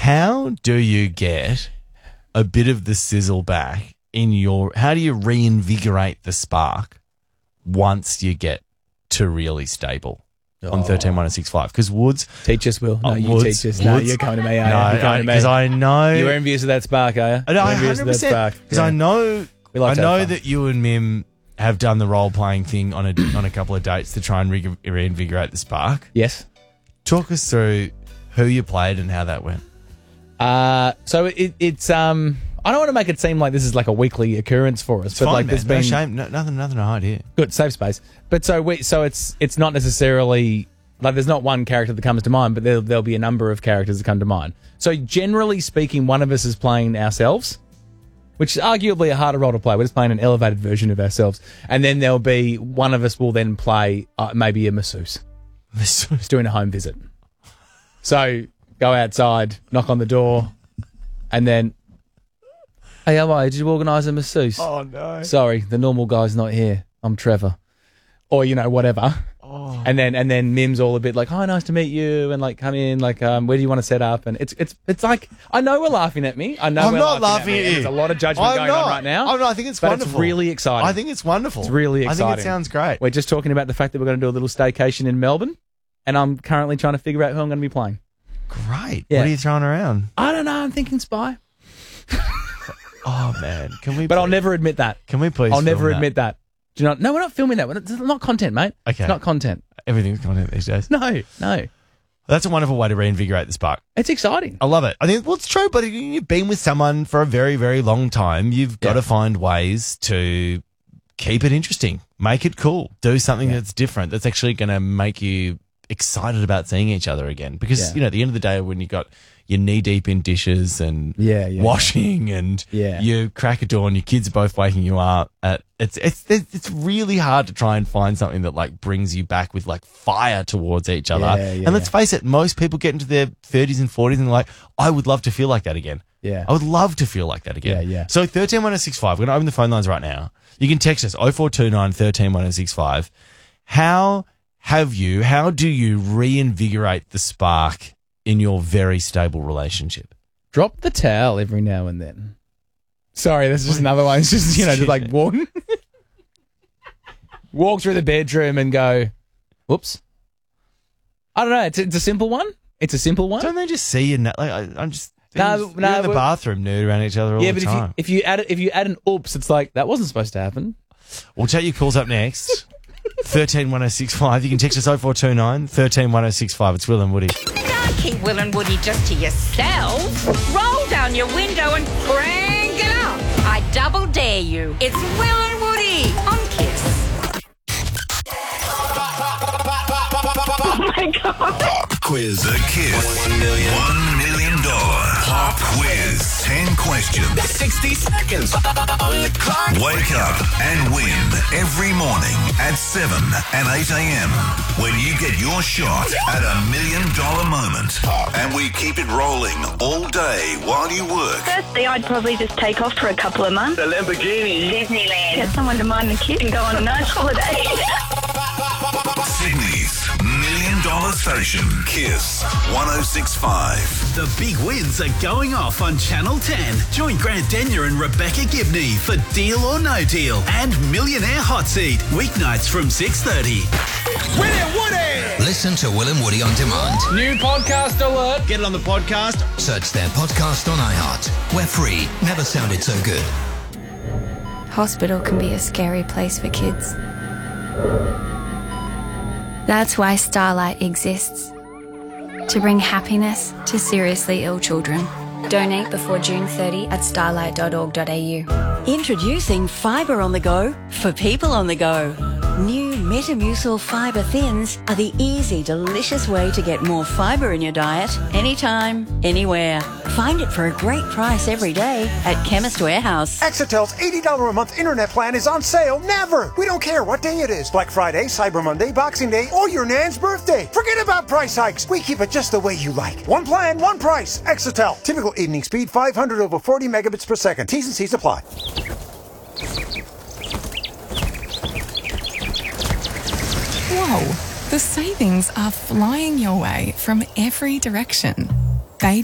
How do you get a bit of the sizzle back in your... How do you reinvigorate the spark once you get to really stable on 13-1065? Because Woods... Teach us, Will. No, you Woods, teach us. No, Woods. you're coming to me, are No, you? You're coming to me. because I know... You're envious of that spark, are you? No, You're envious of that 100%. spark. Because I know... We like I to have know fun. that you and Mim have done the role-playing thing on a couple of dates to try and reinvigorate the spark. Yes. Talk us through who you played and how that went. So it's I don't want to make it seem like this is like a weekly occurrence for us, It's but fine, like man. there's No been shame, nothing to hide here. good safe space. But so it's not necessarily like there's not one character that comes to mind, but there'll be a number of characters that come to mind. So generally speaking, one of us is playing ourselves, which is arguably a harder role to play. We're just playing an elevated version of ourselves, and then there'll be one of us will then play maybe a masseuse. Just doing a home visit. So go outside, knock on the door, and then, hey, how are you? Did you organise a masseuse? Oh, no. Sorry, the normal guy's not here. I'm Trevor. Or, whatever. Oh. And then Mim's all a bit like, hi, nice to meet you, and like come in, like where do you want to set up? And it's like, I know we're laughing at me. I know I'm we're not laughing laughing me, at you. and there's a lot of judgment going on right now. Oh, no, I think it's but wonderful. it's really exciting. I think it's wonderful. It's really exciting. I think it sounds great. We're just talking about the fact that we're going to do a little staycation in Melbourne, and I'm currently trying to figure out who I'm going to be playing. Great. Yeah. What are you throwing around? I don't know. I'm thinking spy. Oh, man. Can we... But I'll never admit that. Can we please I'll never film that? admit that. Do you not? No, we're not filming that. It's not content, mate. Okay. It's not content. Everything's content these days. No. That's a wonderful way to reinvigorate the spark. It's exciting. I love it. I think, well, it's true, but if you've been with someone for a very, very long time, you've got to find ways to keep it interesting, make it cool, do something that's different, that's actually going to make you excited about seeing each other again. Because, at the end of the day, when you got you're knee deep in dishes and washing and you crack a door and your kids are both waking you up, it's really hard to try and find something that like brings you back with like fire towards each other. And let's face it, most people get into their 30s and 40s and they're like, I would love to feel like that again. Yeah. I would love to feel like that again. Yeah. So 131065, we're going to open the phone lines right now. You can text us 0429 131065. How do you reinvigorate the spark in your very stable relationship? Drop the towel every now and then. Sorry, that's just another one. It's just, just like walk through the bedroom and go, whoops. I don't know. It's a simple one. It's a simple one. Don't they just see you? I'm just... No, you're in the bathroom nude around each other all the time. But if you add an oops, it's like, that wasn't supposed to happen. We'll take your calls up next. 131065. You can text us 0429 131065. It's Will and Woody. Don't keep Will and Woody just to yourselves. Roll down your window and crank it up. I double dare you. It's Will and Woody on Kiss. Oh my God. Pop quiz. The Kiss $1 million pop quiz. 10 questions. 60 seconds on the clock. Wake up and win every morning at 7 and 8 a.m. when you get your shot at $1 million moment. And we keep it rolling all day while you work. Firstly, I'd probably just take off for a couple of months. The Lamborghini. Disneyland. Get someone to mind the kid and go on a nice holiday. Sydney's $1 million station. Kiss 106.5. The big wins are going off on Channel 10. Join Grant Denyer and Rebecca Gibney for Deal or No Deal and Millionaire Hot Seat. Weeknights from 6:30. Will and Woody! Listen to Will and Woody on demand. New podcast alert. Get it on the podcast. Search their podcast on iHeart. We're free. Never sounded so good. Hospital can be a scary place for kids. That's why Starlight exists. To bring happiness to seriously ill children. Donate before June 30 at starlight.org.au. Introducing Fibre on the Go for people on the go. New Metamucil Fibre Thins are the easy, delicious way to get more fibre in your diet anytime, anywhere. Find it for a great price every day at Chemist Warehouse. Exetel's $80 a month internet plan is on sale never. We don't care what day it is. Black Friday, Cyber Monday, Boxing Day, or your nan's birthday. Forget about price hikes. We keep it just the way you like. One plan, one price. Exetel. Typical evening speed 500 over 40 megabits per second. T's and C's apply. Whoa, the savings are flying your way from every direction. They